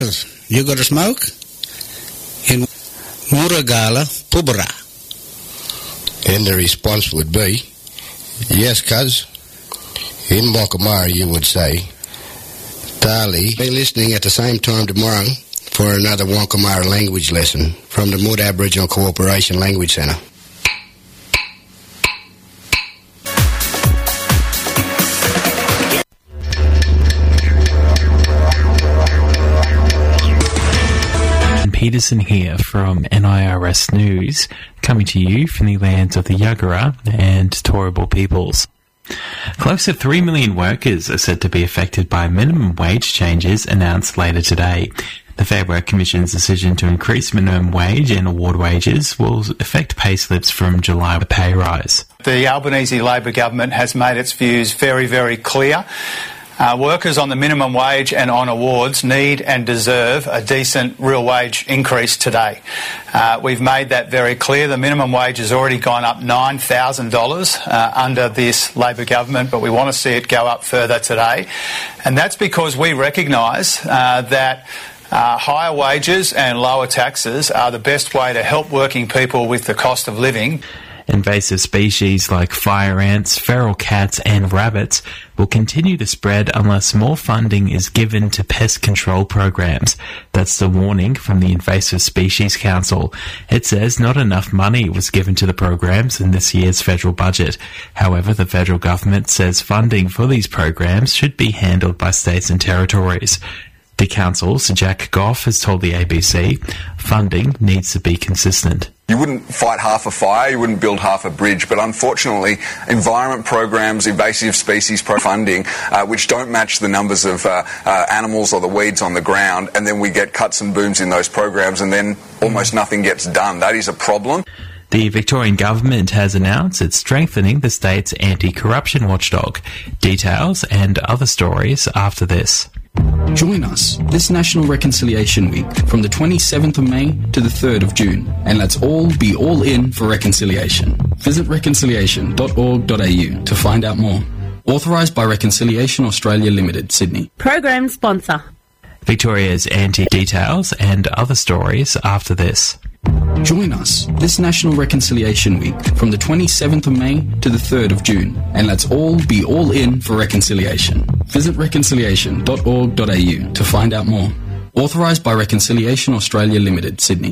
You got a smoke? In Muragala, Pubra. And the response would be, yes, cuz. In Mokamara, you would say, Dali, be listening at the same time tomorrow for another Wonkamara language lesson from the Mood Aboriginal Cooperation Language Centre. Peterson here from NIRS News, coming to you from the lands of the Yagara and Turrbal peoples. Close to 3 million workers are said to be affected by minimum wage changes announced later today. The Fair Work Commission's decision to increase minimum wage and award wages will affect pay slips from July with a pay rise. The Albanese Labor government has made its views very, very clear. Workers on the minimum wage and on awards need and deserve a decent real wage increase today. We've made that very clear. The minimum wage has already gone up $9,000 under this Labor government, but we want to see it go up further today. And that's because we recognise that higher wages and lower taxes are the best way to help working people with the cost of living. Invasive species like fire ants, feral cats and rabbits will continue to spread unless more funding is given to pest control programs. That's the warning from the Invasive Species Council. It says not enough money was given to the programs in this year's federal budget. However, the federal government says funding for these programs should be handled by states and territories. The council's Jack Goff has told the ABC funding needs to be consistent. You wouldn't fight half a fire, you wouldn't build half a bridge, but unfortunately environment programs, invasive species funding, which don't match the numbers of animals or the weeds on the ground, and then we get cuts and booms in those programs and then almost nothing gets done. That is a problem. The Victorian government has announced it's strengthening the state's anti-corruption watchdog. Details and other stories after this. Join us this National Reconciliation Week from the 27th of May to the 3rd of June, and let's all be all in for reconciliation. Visit reconciliation.org.au to find out more. Authorised by Reconciliation Australia Limited, Sydney. Program sponsor. Victoria's anti-details and other stories after this. Join us this National Reconciliation Week from the 27th of May to the 3rd of June, and let's all be all in for reconciliation. Visit reconciliation.org.au to find out more. Authorised by Reconciliation Australia Limited, Sydney.